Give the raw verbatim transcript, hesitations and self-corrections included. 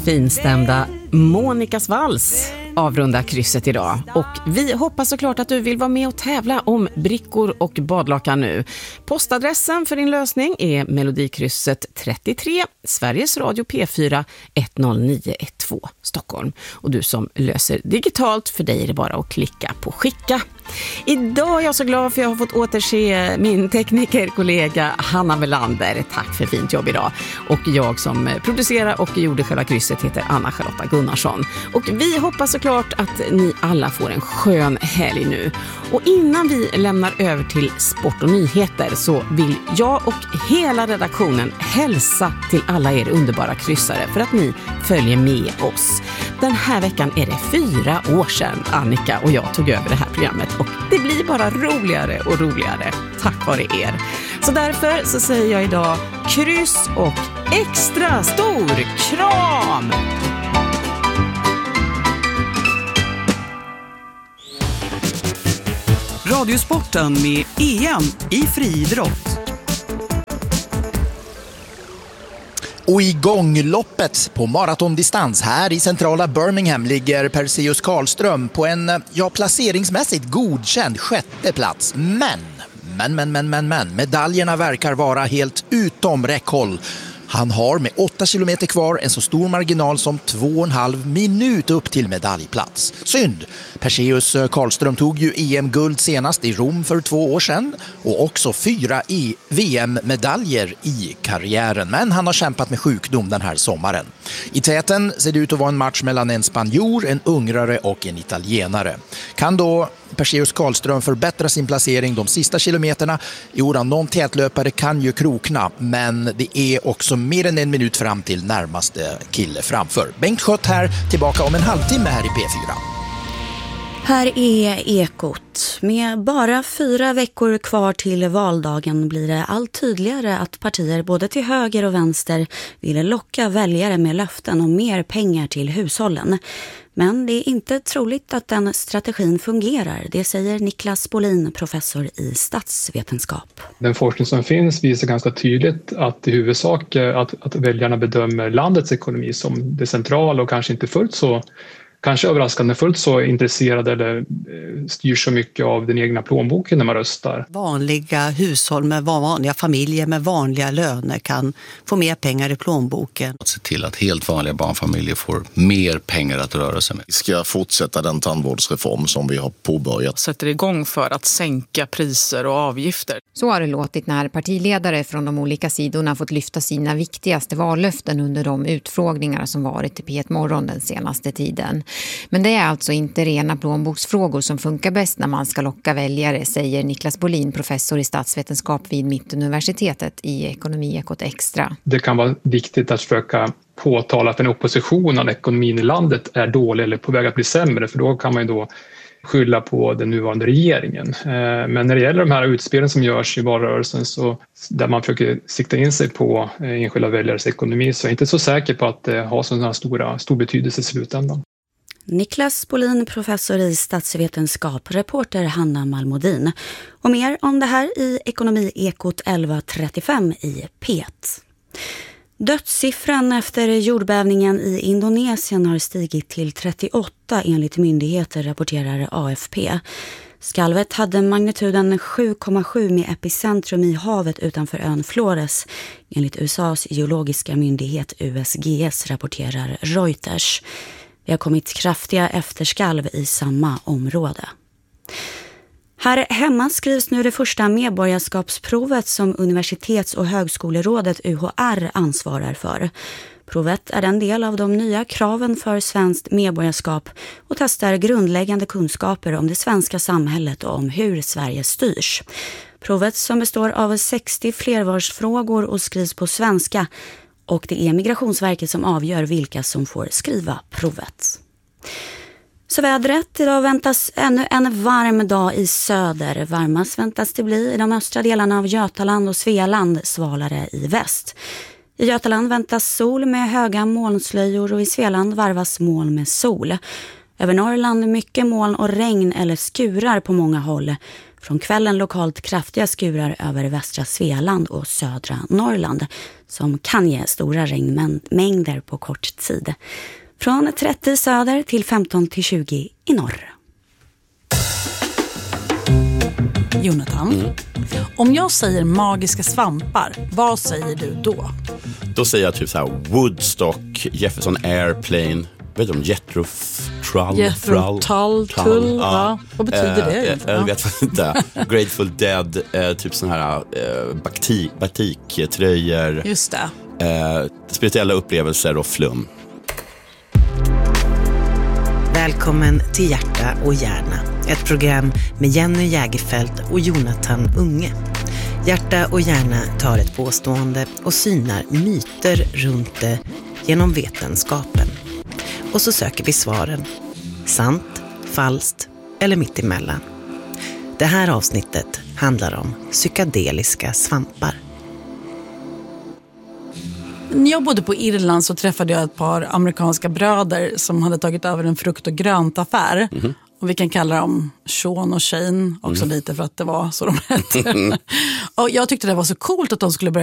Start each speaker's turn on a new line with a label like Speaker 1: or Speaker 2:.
Speaker 1: finstämda Monikas vals avrunda krysset idag. Och vi hoppas såklart att du vill vara med och tävla om brickor och badlakan nu. Postadressen för din lösning är Melodikrysset trettiotre, Sveriges Radio P fyra ett noll nio ett två, Stockholm. Och du som löser digitalt, för dig är det bara att klicka på skicka. Idag är jag så glad för jag har fått återse min teknikerkollega Hanna Melander. Tack för fint jobb idag. Och jag som producerar och gjorde själva krysset heter Anna-Charlotta Gunnarsson. Och vi hoppas såklart att ni alla får en skön helg nu. Och innan vi lämnar över till sport och nyheter så vill jag och hela redaktionen hälsa till alla er underbara kryssare för att ni följer med oss. Den här veckan är det fyra år sedan Annika och jag tog över det här programmet och det blir bara roligare och roligare tack vare er. Så därför så säger jag idag kryss och extra stor kram!
Speaker 2: Radiosporten med E M i friidrott.
Speaker 3: Och i gångloppet på maratondistans här i centrala Birmingham ligger Perseus Karlström på en, ja, placeringsmässigt godkänd sjätte plats. Men, men, men, men, men, men, medaljerna verkar vara helt utom räckhåll. Han har med åtta kilometer kvar en så stor marginal som två och en halv minut upp till medaljplats. Synd! Perseus Karlström tog ju E M-guld senast i Rom för två år sedan och också fyra i V M-medaljer i karriären. Men han har kämpat med sjukdom den här sommaren. I täten ser det ut att vara en match mellan en spanjor, en ungrare och en italienare. Kan då Perseus Karlström förbättra sin placering de sista kilometerna? Jo, någon tätlöpare kan ju krokna, men det är också mer än en minut fram till närmaste kille framför. Bengt Schött här, tillbaka om en halvtimme här i P fyra.
Speaker 4: Här är Ekot. Med bara fyra veckor kvar till valdagen blir det allt tydligare att partier både till höger och vänster vill locka väljare med löften om mer pengar till hushållen. Men det är inte troligt att den strategin fungerar, det säger Niklas Bolin, professor i statsvetenskap.
Speaker 5: Den forskning som finns visar ganska tydligt att i huvudsak att, att väljarna bedömer landets ekonomi som det centrala och kanske inte fullt så kanske överraskande fullt så intresserade eller styr så mycket av den egna plånboken när man röstar.
Speaker 6: Vanliga hushåll med vanliga familjer med vanliga löner kan få mer pengar i plånboken.
Speaker 7: Att se till att helt vanliga barnfamiljer får mer pengar att röra sig med.
Speaker 8: Vi ska fortsätta den tandvårdsreform som vi har påbörjat.
Speaker 9: Sätter igång för att sänka priser och avgifter.
Speaker 10: Så har det låtit när partiledare från de olika sidorna fått lyfta sina viktigaste vallöften under de utfrågningar som varit i P ett Morgon den senaste tiden. Men det är alltså inte rena plånboksfrågor som funkar bäst när man ska locka väljare, säger Niklas Bolin, professor i statsvetenskap vid Mittuniversitetet i Ekonomi Ekot Extra.
Speaker 5: Det kan vara viktigt att försöka påtala för en opposition att ekonomin i landet är dålig eller på väg att bli sämre, för då kan man ju då skylla på den nuvarande regeringen. Men när det gäller de här utspelen som görs i valrörelsen så där man försöker sikta in sig på enskilda väljares ekonomi så är jag inte så säker på att det har sådana stora stor betydelse i slutändan.
Speaker 4: Niklas Bolin, professor i statsvetenskap, reporter Hanna Malmodin. Och mer om det här i Ekonomi Ekot elva trettiofem i P ett. Dödssiffran efter jordbävningen i Indonesien har stigit till trettioåtta enligt myndigheter, rapporterar A F P. Skalvet hade magnituden sju komma sju med epicentrum i havet utanför ön Flores. Enligt U S A:s geologiska myndighet U S G S, rapporterar Reuters. Det har kommit kraftiga efterskalv i samma område. Här hemma skrivs nu det första medborgarskapsprovet som Universitets- och högskolerådet U H R ansvarar för. Provet är en del av de nya kraven för svenskt medborgarskap och testar grundläggande kunskaper om det svenska samhället och om hur Sverige styrs. Provet, som består av sextio flervarsfrågor och skrivs på svenska, och det är Migrationsverket som avgör vilka som får skriva provet. Så vädret, idag väntas ännu en varm dag i söder. Varmast väntas det bli i de östra delarna av Götaland och Svealand, svalare i väst. I Götaland väntas sol med höga molnslöjor och i Svealand varvas moln med sol. Över Norrland mycket moln och regn eller skurar på många håll. Från kvällen lokalt kraftiga skurar över västra Svealand och södra Norrland som kan ge stora regnmängder på kort tid. Från trettio söder till femton till tjugo i norr.
Speaker 11: Jonathan, mm. om jag säger magiska svampar, vad säger du då?
Speaker 12: Då säger jag typ så här Woodstock, Jefferson Airplane, vet du om Jethro Tull?
Speaker 11: Jethro Tull, Tull, ja. Vad betyder det egentligen?
Speaker 12: Jag vet inte. Grateful Dead, eh, typ sån här eh, batik, batiktröjor.
Speaker 11: Just det.
Speaker 12: Eh, spirituella upplevelser och flum.
Speaker 13: Välkommen till Hjärta och hjärna. Ett program med Jenny Jägerfeldt och Jonathan Unge. Hjärta och hjärna tar ett påstående och synar myter runt det genom vetenskapen. Och så söker vi svaren. Sant, falskt eller mittemellan. Det här avsnittet handlar om psykedeliska svampar.
Speaker 11: När jag bodde på Irland så träffade jag ett par amerikanska bröder som hade tagit över en frukt- och gröntaffär. Mm. Och vi kan kalla dem Sean och Shane också mm. lite för att det var så de hette. Och jag tyckte det var så coolt att de skulle börja